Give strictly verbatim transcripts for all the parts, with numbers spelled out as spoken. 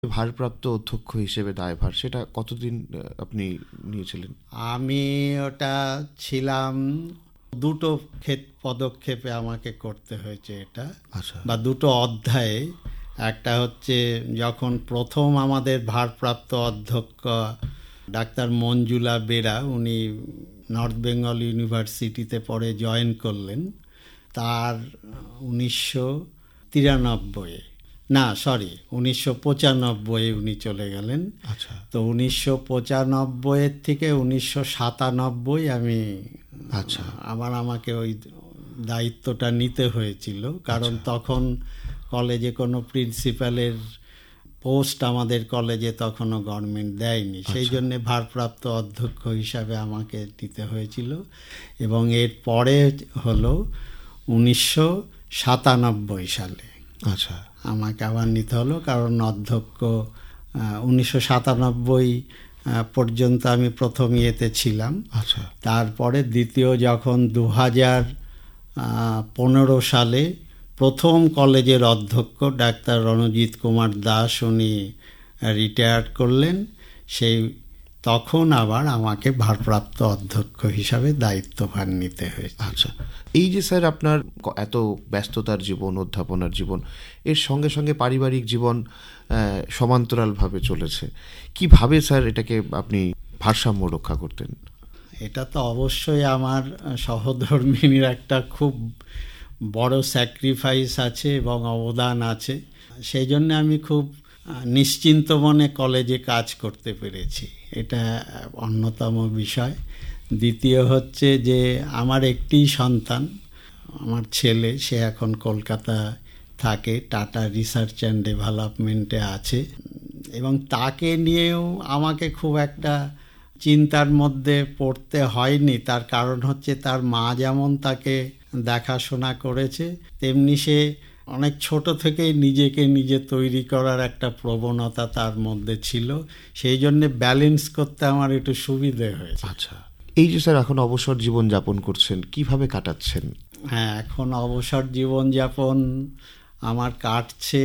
ভারপ্রাপ্ত অধ্যক্ষ হিসেবে দায়ভার সেটা কতদিন আপনি নিয়েছিলেন? আমি ওটা ছিলাম দুটো ক্ষেত পদক্ষেপে আমাকে করতে হয়েছে এটা। আচ্ছা। বা দুটো অধ্যায়ে। একটা হচ্ছে যখন প্রথম আমাদের ভারপ্রাপ্ত অধ্যক্ষ ডাক্তার মঞ্জুলা বেরা, উনি নর্থ বেঙ্গল ইউনিভার্সিটিতে পরে জয়েন করলেন। তার উনিশশো তিরানব্বই না সরি উনিশশো পঁচানব্বই উনি চলে গেলেন। আচ্ছা। তো উনিশশো পঁচানব্বইয়ের থেকে উনিশশো সাতানব্বই আমি আচ্ছা আবার আমাকে ওই দায়িত্বটা নিতে হয়েছিল, কারণ তখন কলেজে কোনো প্রিন্সিপালের পোস্ট আমাদের কলেজে তখনও গভর্নমেন্ট দেয়নি, সেই জন্যে ভারপ্রাপ্ত অধ্যক্ষ হিসাবে আমাকে নিতে হয়েছিল। এবং এর পরে হলো উনিশশো সাতানব্বই সালে আচ্ছা আমাকে আবার নিতে হলো, কারণ অধ্যক্ষ উনিশশো সাতানব্বই পর্যন্ত আমি প্রথম ইয়েতে ছিলাম। আচ্ছা। তারপরে দ্বিতীয় যখন দু হাজার পনেরো সালে প্রথম কলেজের অধ্যক্ষ ডাক্তার রণজিৎ কুমার দাস উনি রিটায়ার করলেন, সেই তখন আবার আমাকে ভারপ্রাপ্ত অধ্যক্ষ হিসাবে দায়িত্বভার নিতে হয়েছে। আচ্ছা, এই যে স্যার আপনার এত ব্যস্ততার জীবন, অধ্যাপনার জীবন, এর সঙ্গে সঙ্গে পারিবারিক জীবন সমান্তরালভাবে চলেছে, কিভাবে স্যার এটাকে আপনি ভারসাম্য রক্ষা করতেন? এটা তো অবশ্যই আমার সহধর্মিনীর একটা খুব বড় স্যাক্রিফাইস আছে এবং অবদান আছে, সেই জন্য আমি খুব নিশ্চিন্ত মনে কলেজে কাজ করতে পেরেছি, এটা অন্যতম বিষয়। দ্বিতীয় হচ্ছে যে আমার একটি সন্তান, আমার ছেলে, সে এখন কলকাতা থাকে, টাটা রিসার্চ অ্যান্ড ডেভেলপমেন্টে আছে, এবং তাকে নিয়েও আমাকে খুব একটা চিন্তার মধ্যে পড়তে হয়নি। তার কারণ হচ্ছে তার মা যেমন তাকে দেখাশোনা করেছে, তেমনি সে অনেক ছোট থেকেই নিজেকে নিজে তৈরি করার একটা প্রবণতা তার মধ্যে ছিল, সেই জন্যে ব্যালেন্স করতে আমার একটু সুবিধে হয়েছে। আচ্ছা, এই যে স্যার এখন অবসর জীবন যাপন করছেন, কিভাবে কাটাচ্ছেন? হ্যাঁ, এখন অবসর জীবন যাপন আমার কাটছে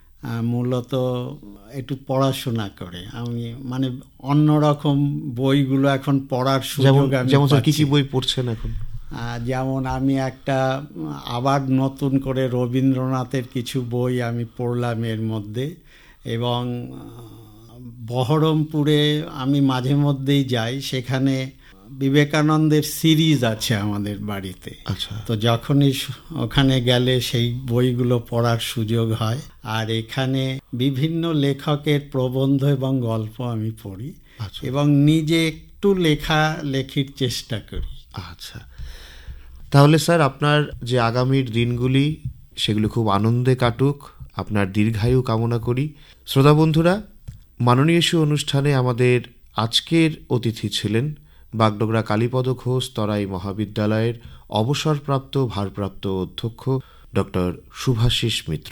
মূলত একটু পড়াশোনা করে। আমি মানে অন্যরকম বইগুলো এখন পড়ার সুযোগ আমি যেমন কি কি বই পড়ছেন এখন? যেমন আমি একটা আবার নতুন করে রবীন্দ্রনাথের কিছু বই আমি পড়লাম এর মধ্যে, এবং বহরমপুরে আমি মাঝে মধ্যেই যাই, সেখানে বিবেকানন্দের সিরিজ আছে আমাদের বাড়িতে। আচ্ছা। তো যখনই ওখানে গেলে সেই বইগুলো পড়ার সুযোগ হয়, আর এখানে বিভিন্ন লেখকের প্রবন্ধ এবং গল্প আমি পড়ি। আচ্ছা। এবং নিজে একটু লেখা লেখির চেষ্টা করি। আচ্ছা, তাহলে স্যার আপনার যে আগামীর দিনগুলি সেগুলো খুব আনন্দে কাটুক, আপনার দীর্ঘায়ু কামনা করি। শ্রোতা বন্ধুরা, মাননীয় অনুষ্ঠানে আমাদের আজকের অতিথি ছিলেন বাগডোগরা কালীপদ ঘোষ তরাই মহাবিদ্যালয়ের অবসরপ্রাপ্ত ভারপ্রাপ্ত অধ্যক্ষ ডক্টর শুভাশিস মিত্র।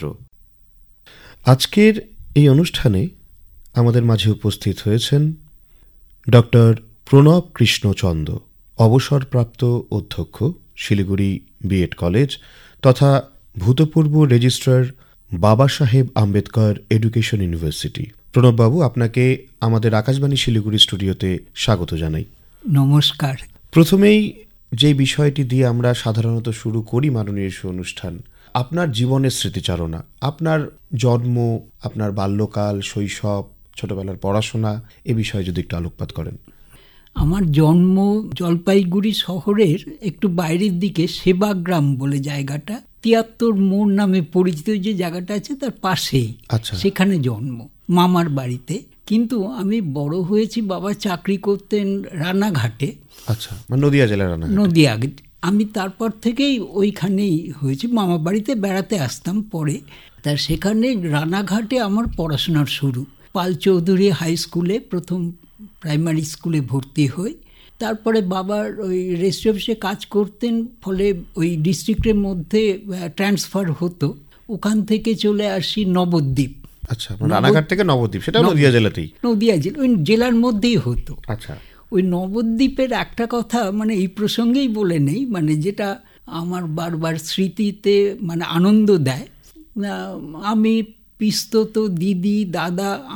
আজকের এই অনুষ্ঠানে আমাদের মাঝে উপস্থিত হয়েছেন ডক্টর প্রণব কৃষ্ণচন্দ্র, অবসরপ্রাপ্ত অধ্যক্ষ, শিলিগুড়ি বিএড কলেজ তথা ভূতপূর্ব রেজিস্ট্রার বাবা সাহেব আম্বেদকর এডুকেশন ইউনিভার্সিটি। প্রণববাবু, আপনাকে আমাদের আকাশবাণী শিলিগুড়ি স্টুডিওতে স্বাগত জানাই। নমস্কার। প্রথমেই যে বিষয়টি দিয়ে আমরা সাধারণত শুরু করি মাননীয় অনুষ্ঠান, আপনার জীবনের স্মৃতিচারণা, আপনার জন্ম, আপনার বাল্যকাল, শৈশব, ছোটবেলার পড়াশোনা, এ বিষয়ে যদি একটু আলোকপাত করেন। আমার জন্ম জলপাইগুড়ি শহরের একটু বাইরের দিকে সেবাগ্রাম বলে জায়গাটা, তিয়াত্তর মোড় নামে পরিচিত যে জায়গাটা আছে তার পাশেই। আচ্ছা। সেখানে জন্ম, মামার বাড়িতে। কিন্তু আমি বড় হয়েছি, বাবা চাকরি করতেন রানাঘাটে। আচ্ছা, মানে নদিয়া জেলার রানাঘাট। নদিয়া। আমি তারপর থেকেই ওইখানেই হয়েছি, মামার বাড়িতে বেড়াতে আসতাম পরে। তা সেখানে রানাঘাটে আমার পড়াশোনার শুরু। পাল চৌধুরী হাই স্কুলে প্রথম প্রাইমারি স্কুলে ভর্তি হই। তারপরে বাবার ওই রেজিস্ট্রি অফিসে কাজ করতেন, ফলে ওই ডিস্ট্রিক্টের মধ্যে ট্রান্সফার হতো। ওখান থেকে চলে আসি নবদ্বীপ। আচ্ছা, রানাঘাট থেকে নবদ্বীপ, সেটা নদিয়া জেলাতেই। নদিয়া জেলা, ওই জেলার মধ্যেই হতো। আচ্ছা। ওই নবদ্বীপের একটা কথা মানে এই প্রসঙ্গেই বলে নেই, মানে যেটা আমার বারবার স্মৃতিতে মানে আনন্দ দেয়। আমি পিস্তত দিদি দাদা